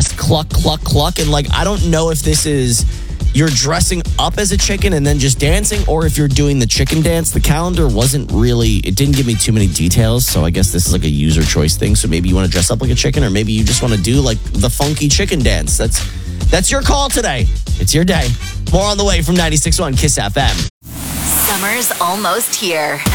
chest, cluck, cluck, cluck. And like, I don't know if this is you're dressing up as a chicken and then just dancing, or if you're doing the chicken dance. The calendar it didn't give me too many details. So I guess this is like a user choice thing. So maybe you want to dress up like a chicken, or maybe you just want to do like the funky chicken dance. That's your call today. It's your day. More on the way from 96.1 Kiss FM. Summer's almost here.